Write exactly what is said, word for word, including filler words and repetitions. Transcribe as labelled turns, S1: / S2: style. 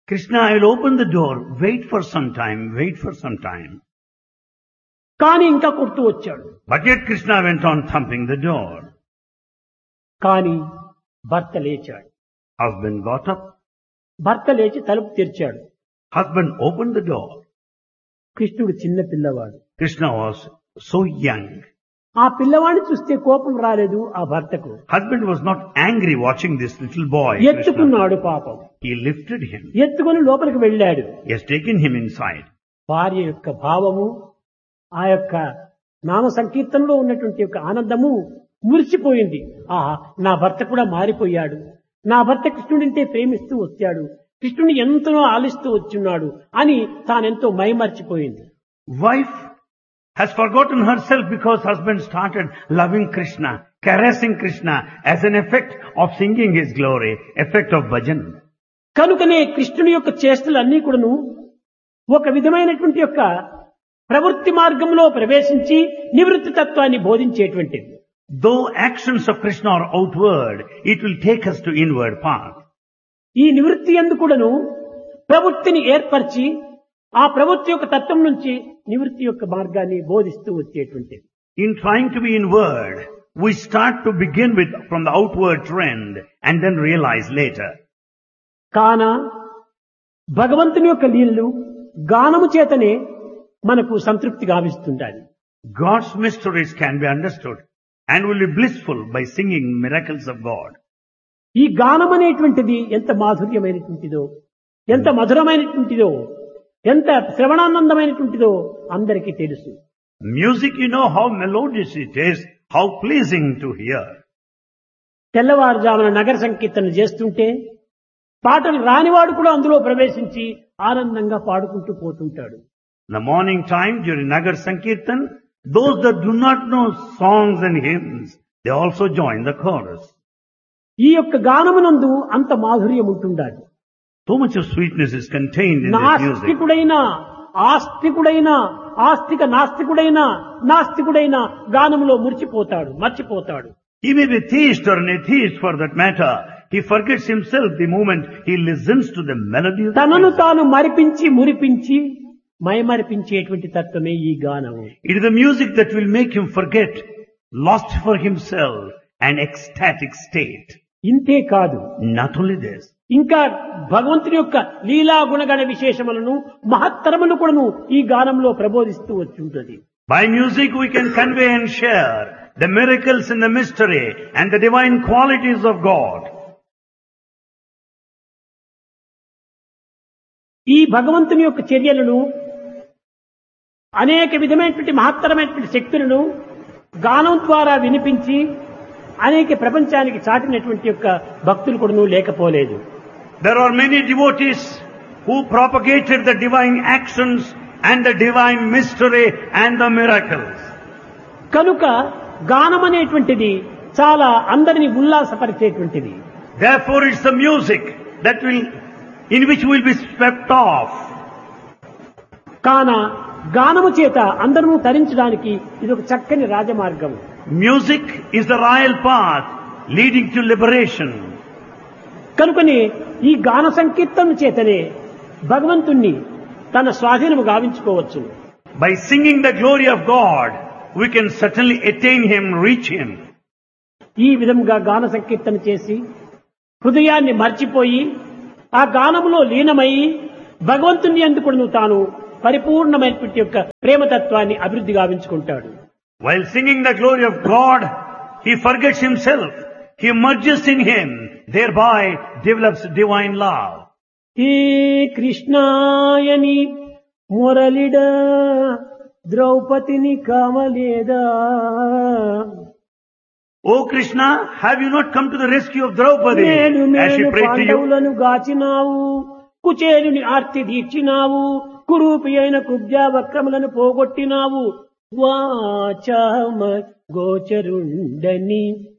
S1: Krishna, I will open the door, wait for some time, wait for some time.
S2: కానీ ఇంకా కొడుతూ వచ్చాడు.
S1: But yet Krishna went on thumping the door.
S2: కానీ భర్త లేచాడు.
S1: Husband got up.
S2: భర్త లేచి తలుపు తెరిచాడు.
S1: Husband opened the door.
S2: కృష్ణుడు చిన్న పిల్లవాడు.
S1: Krishna was so young.
S2: ఆ పిల్లవాడిని చూస్తే కోపం రాలేదు ఆ భర్తకు.
S1: Husband was not angry watching this little boy. Krishna.
S2: ఎత్తుకున్నాడు పాపం.
S1: He lifted him.
S2: ఎత్తుకొని లోపలికి వెళ్ళాడు.
S1: He has taken him inside.
S2: భార్య యొక్క భావము, ఆ యొక్క నామ సంకీర్తనలో ఉన్నటువంటి యొక్క ఆనందము మురిసిపోయింది. ఆహా, నా భర్త కూడా మారిపోయాడు, నా భర్త కృష్ణుడింటే ప్రేమిస్తూ వచ్చాడు, కృష్ణుని ఎంతనో ఆలిస్తూ వచ్చున్నాడు అని తానెంతో మైమర్చిపోయింది.
S1: Wife has forgotten herself because husband started loving Krishna, caressing Krishna as an effect of singing his glory, effect of bhajan.
S2: కనుకనే కృష్ణుని యొక్క చేష్టలు అన్నీ కూడాను ఒక విధమైనటువంటి యొక్క ప్రవృత్తి మార్గంలో ప్రవేశించి నివృత్తి తత్వాన్ని బోధించేటువంటిది.
S1: Though actions of Krishna are outward, it will take us to inward path.
S2: ఈ నివృత్తి యందు కూడాను ప్రవృత్తిని ఏర్పరిచి ఆ ప్రవృత్తి యొక్క తత్వం నుంచి నివృత్తి యొక్క మార్గాన్ని బోధిస్తూ వచ్చేటువంటిది.
S1: In trying to be inward, we start to begin with from the outward trend and then realize later.
S2: కాన భగవంతుని యొక్క లీలలు గానము చేతనే మనకు సంతృప్తి గావిస్తుంటాయి.
S1: God's mysteries can be understood and will be blissful by singing miracles of God.
S2: ఈ గానం అనేటువంటిది ఎంత మాధుర్యమైనటువంటిదో, ఎంత మధురమైనటువంటిదో, ఎంత శ్రవణానందమైనటువంటిదో అందరికీ తెలుసు.
S1: Music, you know how melodious it is, how pleasing to hear.
S2: తెల్లవారుజామున నగర సంకీర్తన చేస్తుంటే పాటలు రానివాడు కూడా అందులో ప్రవేశించి ఆనందంగా పాడుకుంటూ పోతుంటాడు.
S1: In the morning time during Nagar Sankirtan, those that do not know songs and hymns, they also join the chorus.
S2: ఈ యొక్క గానమునందు అంత మాధుర్యం ఉంటుండాలి.
S1: So much of sweetness is contained in this music.
S2: నాస్తికుడైన ఆస్తికుడైన ఆస్తిక నాస్తికుడైన నాస్తికుడైన గానములో మురిచిపోతాడు, మర్చిపోతాడు.
S1: He may be theist or an atheist for that matter. He forgets himself the moment he listens to the melody of the
S2: తనను
S1: music.
S2: తాను మరిపించి మురిపించి మైమరిపించేటువంటి తత్వమే ఈ గానము.
S1: It is the music that will make him forget, lost for himself, an ecstatic state.
S2: ఇంతే కాదు,
S1: Not only this,
S2: ఇంకా భగవంతుని యొక్క లీలా గుణగణ విశేషములను మహత్తరములు కూడాను ఈ గానంలో ప్రబోధిస్తూ వచ్చుంటది.
S1: by music we can convey and share the miracles and the mystery and the divine qualities of God.
S2: ఈ భగవంతుని యొక్క చర్యలను అనేక విధమైనటువంటి మహత్తరమైనటువంటి శక్తులను గానం ద్వారా వినిపించి అనేక ప్రపంచానికి చాటినటువంటి యొక్క భక్తులు కూడాను లేకపోలేదు.
S1: There are many devotees who propagated the divine actions and the divine mystery and the miracles.
S2: కనుక గానం అనేటువంటిది చాలా అందరిని ఉల్లాసపరిచేటువంటిది.
S1: Therefore it's the music that will, in which we will be swept off.
S2: కాన గానము చేత అందరూ తరించడానికి ఇది ఒక చక్కని రాజమార్గం.
S1: Music is the royal path leading to liberation.
S2: కనుకనే ఈ గాన సంకీర్తన చేతనే భగవంతుణ్ణి తన స్వాధీనము గావించుకోవచ్చు.
S1: By singing the glory of God, we can certainly attain Him, reach Him.
S2: ఈ విధంగా గాన సంకీర్తన చేసి హృదయాన్ని మర్చిపోయి ఆ గానములో లీనమై భగవంతుని యందు తాను పరిపూర్ణమైనటువంటి యొక్క ప్రేమతత్వాన్ని అభివృద్ధి గావించుకుంటాడు.
S1: While singing the glory of God, he forgets himself. He merges in Him, thereby develops divine love.
S2: హే కృష్ణాయని మురళిడ ద్రౌపదిని కామలేదా.
S1: O Krishna, have you not come to the rescue of Draupadi
S2: మేలు
S1: as she
S2: మేలు
S1: prayed to you?
S2: పాండవులను గాచినావు, కుచేలుని ఆర్తి తీర్చినావు, కురూపి అయిన కుబ్జా వక్రములను పోగొట్టినావు, వాచామ గోచరుండని